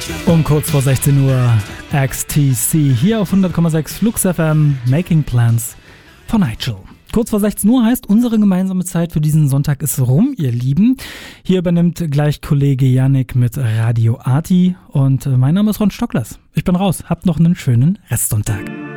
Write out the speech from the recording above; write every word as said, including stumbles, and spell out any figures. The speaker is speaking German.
Um kurz vor sechzehn Uhr X T C hier auf hundert Komma sechs Flux F M, Making Plans von Nigel. Kurz vor sechzehn Uhr heißt, unsere gemeinsame Zeit für diesen Sonntag ist rum, ihr Lieben. Hier übernimmt gleich Kollege Yannick mit Radio Arti und mein Name ist Ron Stocklers. Ich bin raus, habt noch einen schönen Restsonntag.